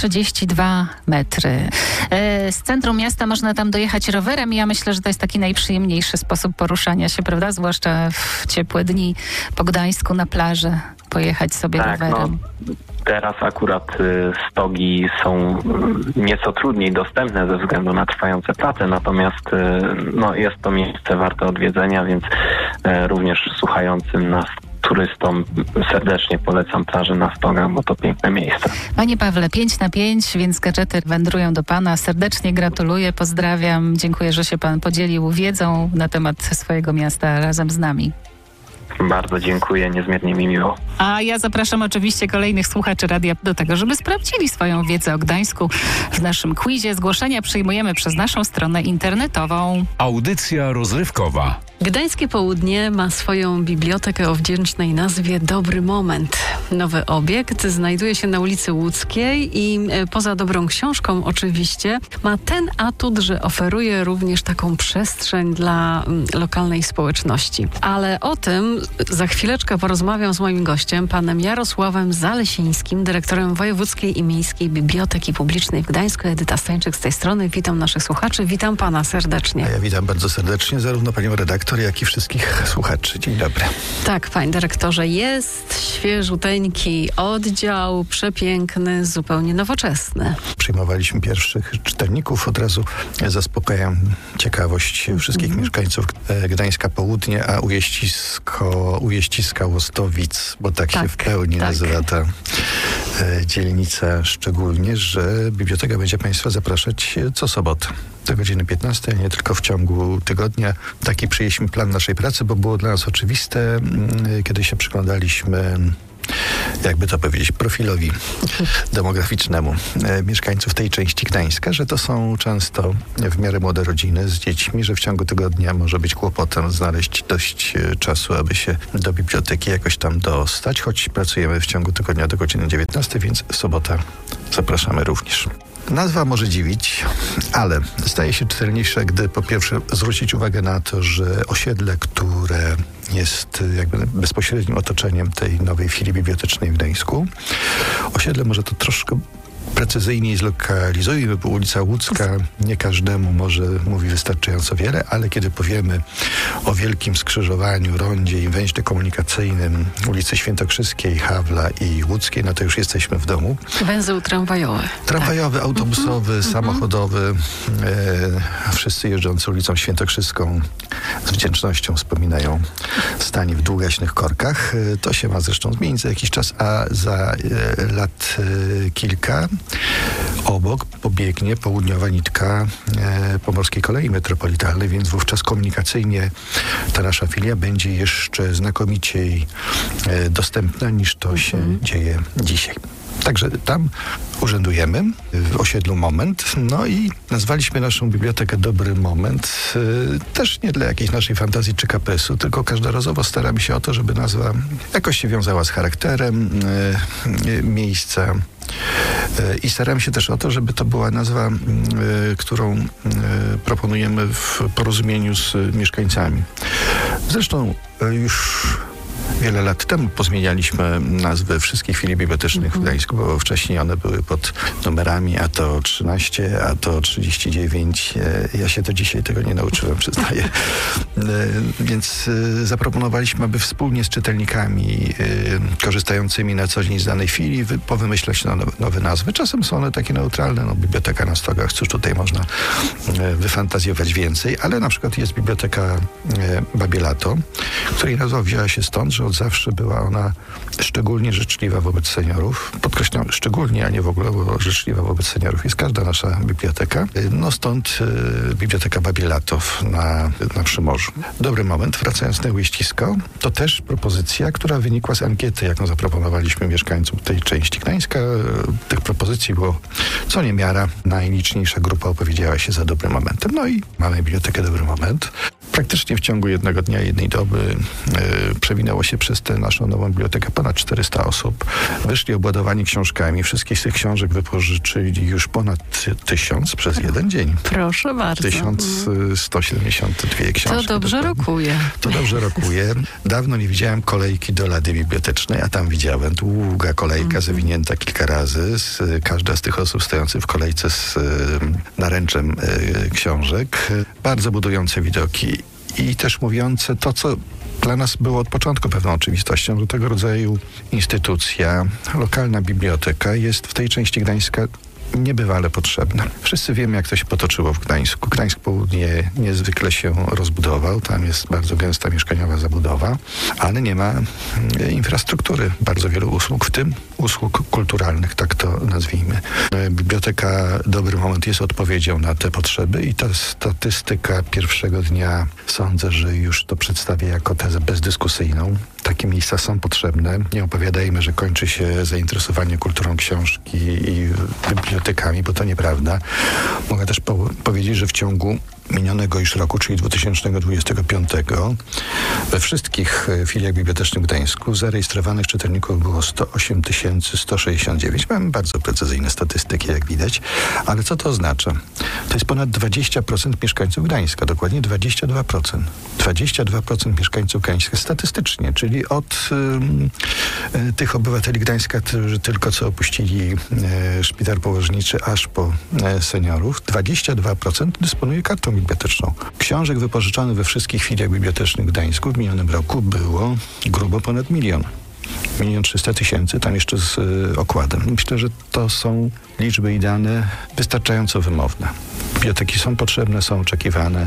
132 metry. Z centrum miasta można tam dojechać rowerem i ja myślę, że to jest taki najprzyjemniejszy sposób poruszania się, prawda? Zwłaszcza w ciepłe dni po Gdańsku na plażę pojechać sobie rowerem. Teraz akurat Stogi są nieco trudniej dostępne ze względu na trwające prace, natomiast jest to miejsce warte odwiedzenia, więc również słuchającym nas turystom serdecznie polecam plażę na Stogach, bo to piękne miejsce. Panie Pawle, 5 na 5, więc gadżety wędrują do pana. Serdecznie gratuluję, pozdrawiam. Dziękuję, że się pan podzielił wiedzą na temat swojego miasta razem z nami. Bardzo dziękuję, niezmiernie mi miło. A ja zapraszam oczywiście kolejnych słuchaczy radia do tego, żeby sprawdzili swoją wiedzę o Gdańsku w naszym quizie. Zgłoszenia przyjmujemy przez naszą stronę internetową. Audycja rozrywkowa. Gdańskie Południe ma swoją bibliotekę o wdzięcznej nazwie Dobry Moment. Nowy obiekt znajduje się na ulicy Łódzkiej i poza dobrą książką oczywiście ma ten atut, że oferuje również taką przestrzeń dla lokalnej społeczności. Ale o tym za chwileczkę porozmawiam z moim gościem, panem Jarosławem Zalesińskim, dyrektorem Wojewódzkiej i Miejskiej Biblioteki Publicznej w Gdańsku. Edyta Stańczyk z tej strony. Witam naszych słuchaczy. Witam pana serdecznie. A ja witam bardzo serdecznie zarówno panią redaktor, jak i wszystkich słuchaczy. Dzień dobry. Tak, panie dyrektorze, jest świeżuteńki oddział, przepiękny, zupełnie nowoczesny. Przyjmowaliśmy pierwszych czytelników. Od razu zaspokajam ciekawość wszystkich mieszkańców Gdańska Południe, a Ujeściska Łostowic, bo tak się w pełni nazywa ta dzielnica szczególnie, że biblioteka będzie państwa zapraszać co sobotę do godziny 15, a nie tylko w ciągu tygodnia. Taki przyjęliśmy plan naszej pracy, bo było dla nas oczywiste, kiedy się przyglądaliśmy, jakby to powiedzieć, profilowi demograficznemu mieszkańców tej części Gdańska, że to są często w miarę młode rodziny z dziećmi, że w ciągu tygodnia może być kłopotem znaleźć dość czasu, aby się do biblioteki jakoś tam dostać, choć pracujemy w ciągu tygodnia do godziny 19, więc sobota zapraszamy również. Nazwa może dziwić, ale staje się czytelniejsza, gdy po pierwsze zwrócić uwagę na to, że osiedle, które jest jakby bezpośrednim otoczeniem tej nowej filii bibliotecznej w Gdańsku, osiedle może to troszkę precyzyjniej zlokalizujemy, bo ulica Łódzka nie każdemu może mówi wystarczająco wiele, ale kiedy powiemy o wielkim skrzyżowaniu, rondzie i węźle komunikacyjnym ulicy Świętokrzyskiej, Hawla i Łódzkiej, no to już jesteśmy w domu. Węzeł tramwajowy. Tramwajowy, autobusowy, samochodowy. Wszyscy jeżdżący ulicą Świętokrzyską z wdzięcznością wspominają stanie w długaśnych korkach. To się ma zresztą zmienić za jakiś czas, a za lat kilka obok pobiegnie południowa nitka Pomorskiej Kolei Metropolitalnej, więc wówczas komunikacyjnie ta nasza filia będzie jeszcze znakomiciej dostępna niż to się dzieje dzisiaj. Także tam urzędujemy w osiedlu Moment, no i nazwaliśmy naszą bibliotekę Dobry Moment, też nie dla jakiejś naszej fantazji czy kapresu, tylko każdorazowo staramy się o to, żeby nazwa jakoś się wiązała z charakterem miejsca i staramy się też o to, żeby to była nazwa, którą proponujemy w porozumieniu z mieszkańcami. Zresztą już wiele lat temu pozmienialiśmy nazwy wszystkich filii bibliotecznych w Gdańsku, bo wcześniej one były pod numerami, a to 13, a to 39. Ja się do dzisiaj tego nie nauczyłem, przyznaję. Więc zaproponowaliśmy, aby wspólnie z czytelnikami korzystającymi na co dzień z danej filii powymyślać nowe nazwy. Czasem są one takie neutralne, biblioteka na Stogach, cóż tutaj można wyfantazjować więcej, ale na przykład jest biblioteka Babie Lato, której nazwa wzięła się stąd, że od zawsze była ona szczególnie życzliwa wobec seniorów. Podkreślam szczególnie, a nie w ogóle, bo życzliwa wobec seniorów jest każda nasza biblioteka. No stąd biblioteka Babie Lato na Przymorzu. Dobry Moment, wracając na Ujeścisko, to też propozycja, która wynikła z ankiety, jaką zaproponowaliśmy mieszkańcom tej części Gdańska. Tych propozycji było co niemiara. Najliczniejsza grupa opowiedziała się za Dobrym Momentem. No i mamy bibliotekę Dobry Moment. Praktycznie w ciągu jednego dnia, jednej doby przewinęło się przez tę naszą nową bibliotekę ponad 400 osób. Wyszli obładowani książkami. Wszystkich z tych książek wypożyczyli już ponad 1000 przez jeden dzień. Proszę bardzo. 1172 książki. To dobrze rokuje. To dobrze rokuje. Dawno nie widziałem kolejki do lady bibliotecznej, a tam widziałem. Długa kolejka, zawinięta kilka razy. Każda z tych osób stojących w kolejce z naręczem książek. Bardzo budujące widoki i też mówiące to, co dla nas było od początku pewną oczywistością, że tego rodzaju instytucja, lokalna biblioteka jest w tej części Gdańska niebywale potrzebna. Wszyscy wiemy, jak to się potoczyło w Gdańsku. Gdańsk Południe niezwykle się rozbudował. Tam jest bardzo gęsta mieszkaniowa zabudowa, ale nie ma infrastruktury bardzo wielu usług, w tym usług kulturalnych, tak to nazwijmy. Biblioteka Dobry Moment jest odpowiedzią na te potrzeby i ta statystyka pierwszego dnia sądzę, że już to przedstawię jako tezę bezdyskusyjną. Takie miejsca są potrzebne. Nie opowiadajmy, że kończy się zainteresowanie kulturą książki i bibliotekami, bo to nieprawda. Mogę też powiedzieć, że w ciągu minionego już roku, czyli 2025, we wszystkich filiach bibliotecznych w Gdańsku zarejestrowanych czytelników było 108 169. Mamy bardzo precyzyjne statystyki, jak widać. Ale co to oznacza? To jest ponad 20% mieszkańców Gdańska, dokładnie 22%. 22% mieszkańców Gdańska statystycznie, czyli od tych obywateli Gdańska, którzy tylko co opuścili szpital położniczy, aż po seniorów, 22% dysponuje kartą biblioteczną. Książek wypożyczonych we wszystkich filiach bibliotecznych w Gdańsku w minionym roku było grubo ponad 1 300 000, tam jeszcze z okładem. Myślę, że to są liczby i dane wystarczająco wymowne. Biblioteki są potrzebne, są oczekiwane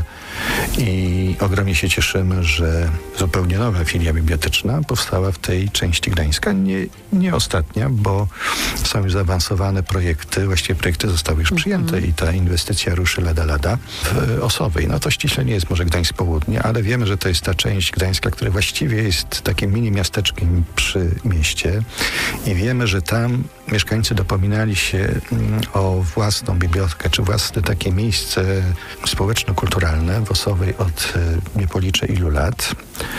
i ogromnie się cieszymy, że zupełnie nowa filia biblioteczna powstała w tej części Gdańska. Nie ostatnia, bo są już zaawansowane projekty, właściwie projekty zostały już przyjęte i ta inwestycja ruszy lada w Osowej. No to ściśle nie jest może Gdańsk Południe, ale wiemy, że to jest ta część Gdańska, która właściwie jest takim mini miasteczkiem przy mieście i wiemy, że tam mieszkańcy dopominali się o własną bibliotekę, czy własne takie miejsce społeczno-kulturalne w Osowej od nie policzę ilu lat.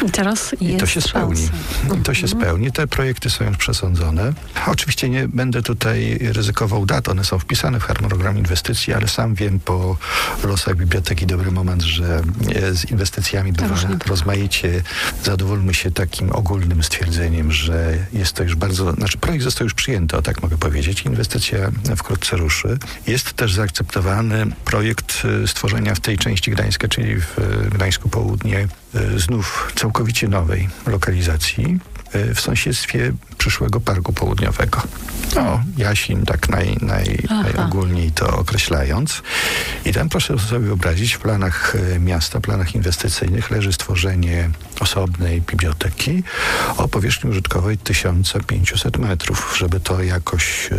I to się spełni. I to się spełni. Te projekty są już przesądzone. Oczywiście nie będę tutaj ryzykował dat, one są wpisane w harmonogram inwestycji, ale sam wiem po losach Biblioteki Dobry Moment, że z inwestycjami bywa rozmaicie. Zadowólmy się takim ogólnym stwierdzeniem, że jest to już projekt został już przyjęty, o tak mogę powiedzieć. Inwestycja wkrótce ruszy. Jest też zaakceptowany projekt stworzenia w tej części Gdańska, czyli w Gdańsku Południe, znów całkowicie nowej lokalizacji w sąsiedztwie przyszłego Parku Południowego. No, Jasin, tak najogólniej to określając. I tam proszę sobie wyobrazić, w planach miasta, planach inwestycyjnych leży stworzenie osobnej biblioteki o powierzchni użytkowej 1500 metrów. Żeby to jakoś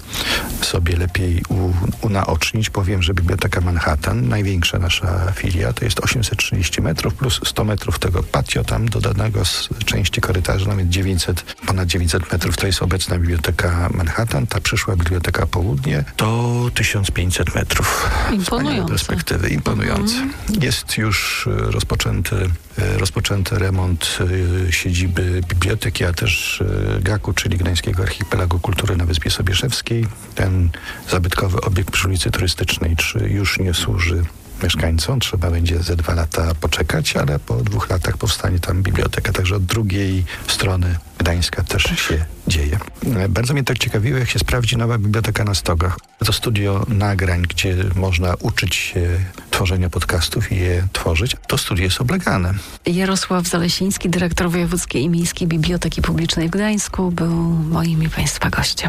sobie lepiej unaocznić, powiem, że Biblioteka Manhattan, największa nasza filia, to jest 830 metrów plus 100 metrów tego patio tam dodanego z części korytarza, nawet ponad 900 metrów to jest obecna Biblioteka Manhattan, ta przyszła Biblioteka Południe to 1500 metrów. Imponujące. Perspektywy, imponujące. Jest już rozpoczęty remont siedziby biblioteki, a też GAK-u, czyli Gdańskiego Archipelagu Kultury na Wyspie Sobieszewskiej. Ten zabytkowy obiekt przy ulicy Turystycznej 3 już nie służy mieszkańcom. Trzeba będzie ze 2 lata poczekać, ale po 2 latach powstanie tam biblioteka. Także od drugiej strony Gdańska też się dzieje. Bardzo mnie tak ciekawiło, jak się sprawdzi nowa biblioteka na Stogach. To studio nagrań, gdzie można uczyć się tworzenia podcastów i je tworzyć. To studio jest oblegane. Jarosław Zalesiński, dyrektor Wojewódzkiej i Miejskiej Biblioteki Publicznej w Gdańsku, był moim i Państwa gościem.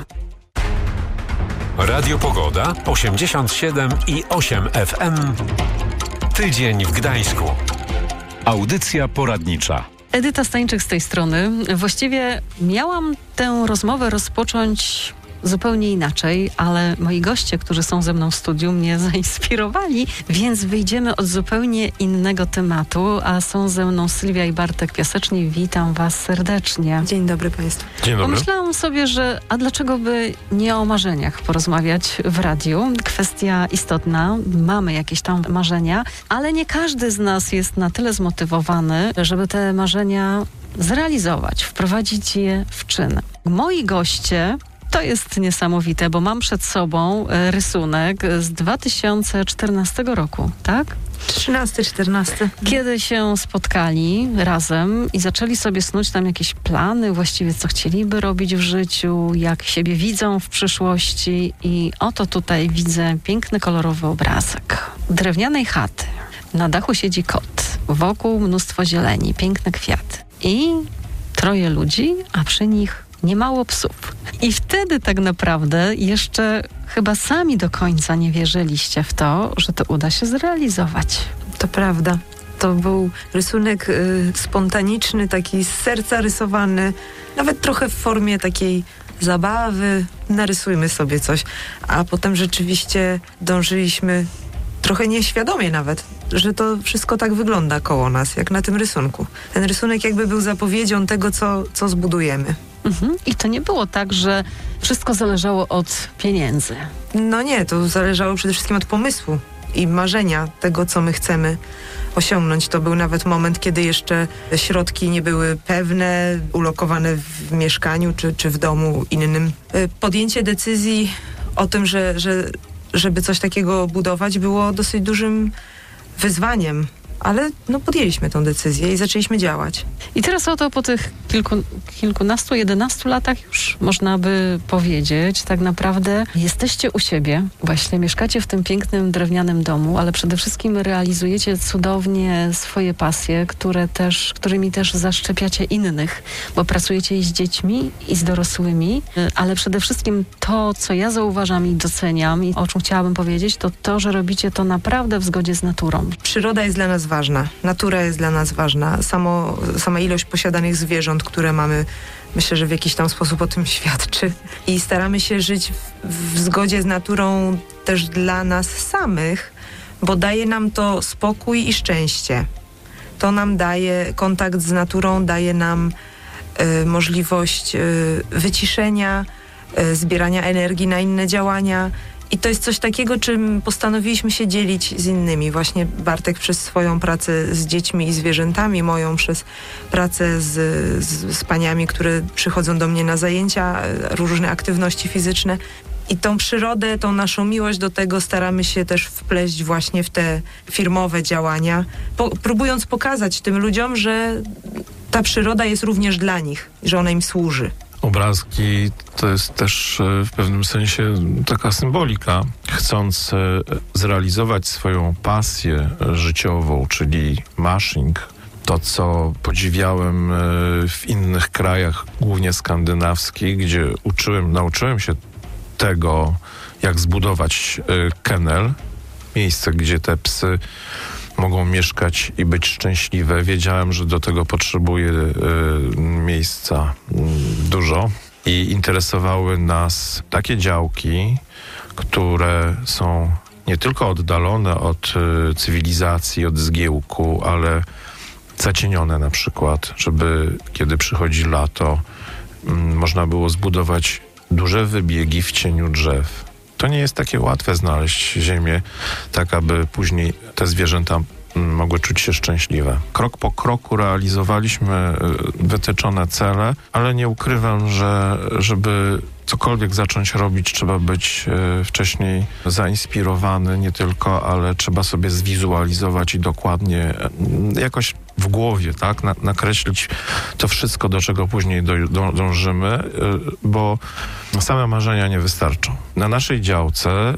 Radio Pogoda 87,8 FM. Tydzień w Gdańsku. Audycja poradnicza. Edyta Stańczyk z tej strony. Właściwie miałam tę rozmowę rozpocząć zupełnie inaczej, ale moi goście, którzy są ze mną w studiu, mnie zainspirowali, więc wyjdziemy od zupełnie innego tematu, a są ze mną Sylwia i Bartek Piaseczni. Witam Was serdecznie. Dzień dobry Państwu. Dzień dobry. Pomyślałam sobie, że a dlaczego by nie o marzeniach porozmawiać w radiu? Kwestia istotna, mamy jakieś tam marzenia, ale nie każdy z nas jest na tyle zmotywowany, żeby te marzenia zrealizować, wprowadzić je w czyn. Moi goście, to jest niesamowite, bo mam przed sobą rysunek z 2014 roku, tak? 13-14. Kiedy się spotkali razem i zaczęli sobie snuć tam jakieś plany, właściwie co chcieliby robić w życiu, jak siebie widzą w przyszłości i oto tutaj widzę piękny, kolorowy obrazek drewnianej chaty. Na dachu siedzi kot, wokół mnóstwo zieleni, piękne kwiaty i 3 ludzi, a przy nich niemało psów. I wtedy tak naprawdę jeszcze chyba sami do końca nie wierzyliście w to, że to uda się zrealizować. To prawda. To był rysunek spontaniczny, taki z serca rysowany, nawet trochę w formie takiej zabawy. Narysujmy sobie coś. A potem rzeczywiście dążyliśmy, trochę nieświadomie nawet, że to wszystko tak wygląda koło nas, jak na tym rysunku. Ten rysunek jakby był zapowiedzią tego, co zbudujemy. I to nie było tak, że wszystko zależało od pieniędzy. No nie, to zależało przede wszystkim od pomysłu i marzenia tego, co my chcemy osiągnąć. To był nawet moment, kiedy jeszcze środki nie były pewne, ulokowane w mieszkaniu czy w domu innym. Podjęcie decyzji o tym, żeby coś takiego budować, było dosyć dużym wyzwaniem. Ale podjęliśmy tę decyzję i zaczęliśmy działać. I teraz oto po tych kilkunastu, 11 latach już można by powiedzieć, tak naprawdę jesteście u siebie, właśnie mieszkacie w tym pięknym drewnianym domu, ale przede wszystkim realizujecie cudownie swoje pasje, którymi też zaszczepiacie innych, bo pracujecie i z dziećmi, i z dorosłymi, ale przede wszystkim to, co ja zauważam i doceniam i o czym chciałabym powiedzieć, to, że robicie to naprawdę w zgodzie z naturą. Przyroda jest dla nas ważna, natura jest dla nas ważna, sama ilość posiadanych zwierząt, które mamy, myślę, że w jakiś tam sposób o tym świadczy i staramy się żyć w zgodzie z naturą też dla nas samych, bo daje nam to spokój i szczęście. To nam daje kontakt z naturą, daje nam możliwość wyciszenia, zbierania energii na inne działania. I to jest coś takiego, czym postanowiliśmy się dzielić z innymi. Właśnie Bartek przez swoją pracę z dziećmi i zwierzętami, moją przez pracę z paniami, które przychodzą do mnie na zajęcia, różne aktywności fizyczne. I tą przyrodę, tą naszą miłość do tego staramy się też wpleść właśnie w te firmowe działania, próbując pokazać tym ludziom, że ta przyroda jest również dla nich, że ona im służy. Obrazki to jest też w pewnym sensie taka symbolika. Chcąc zrealizować swoją pasję życiową, czyli mashing, to co podziwiałem w innych krajach, głównie skandynawskich, gdzie nauczyłem się tego, jak zbudować kennel, miejsce, gdzie te psy mogą mieszkać i być szczęśliwe. Wiedziałem, że do tego potrzebuję miejsca dużo i interesowały nas takie działki, które są nie tylko oddalone od cywilizacji, od zgiełku, ale zacienione na przykład, żeby kiedy przychodzi lato, można było zbudować duże wybiegi w cieniu drzew. To nie jest takie łatwe znaleźć ziemię, tak aby później te zwierzęta mogły czuć się szczęśliwe. Krok po kroku realizowaliśmy wytyczone cele, ale nie ukrywam, że żeby cokolwiek zacząć robić, trzeba być wcześniej zainspirowany nie tylko, ale trzeba sobie zwizualizować i dokładnie jakoś w głowie, tak, nakreślić to wszystko, do czego później dążymy, bo same marzenia nie wystarczą. Na naszej działce,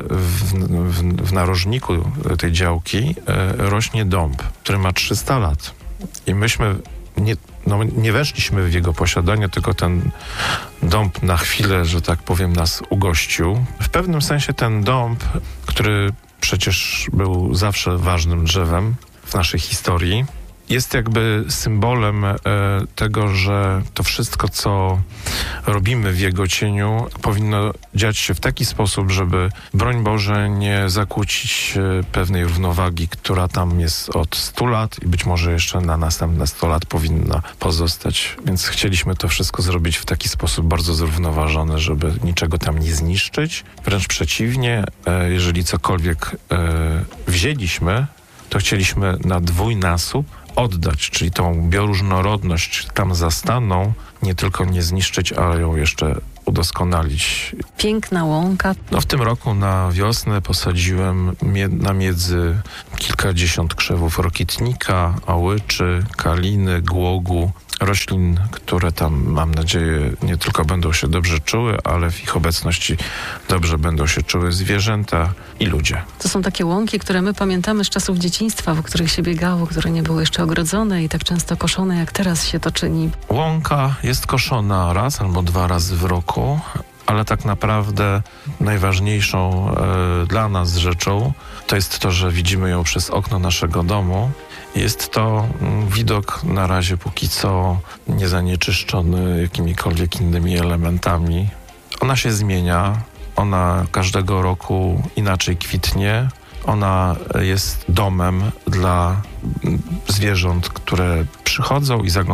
w narożniku tej działki rośnie dąb, który ma 300 lat. I myśmy nie weszliśmy w jego posiadanie, tylko ten dąb na chwilę, że tak powiem, nas ugościł. W pewnym sensie ten dąb, który przecież był zawsze ważnym drzewem w naszej historii, jest jakby symbolem tego, że to wszystko, co robimy w jego cieniu, powinno dziać się w taki sposób, żeby, broń Boże, nie zakłócić pewnej równowagi, która tam jest od 100 lat i być może jeszcze na następne 100 lat powinna pozostać. Więc chcieliśmy to wszystko zrobić w taki sposób bardzo zrównoważony, żeby niczego tam nie zniszczyć. Wręcz przeciwnie, jeżeli cokolwiek wzięliśmy, to chcieliśmy na dwójnasób oddać, czyli tą bioróżnorodność tam zastaną, nie tylko nie zniszczyć, ale ją jeszcze udoskonalić. Piękna łąka. W tym roku na wiosnę posadziłem na miedzy kilkadziesiąt krzewów rokitnika, ałyczy, kaliny, głogu, roślin, które tam, mam nadzieję, nie tylko będą się dobrze czuły, ale w ich obecności dobrze będą się czuły zwierzęta i ludzie. To są takie łąki, które my pamiętamy z czasów dzieciństwa, w których się biegało, które nie były jeszcze ogrodzone i tak często koszone, jak teraz się to czyni. Łąka jest koszona raz albo 2 razy w roku, ale tak naprawdę najważniejszą dla nas rzeczą to jest to, że widzimy ją przez okno naszego domu. Jest to widok na razie póki co niezanieczyszczony jakimikolwiek innymi elementami. Ona się zmienia, ona każdego roku inaczej kwitnie. Ona jest domem dla zwierząt, które przychodzą i zaglądają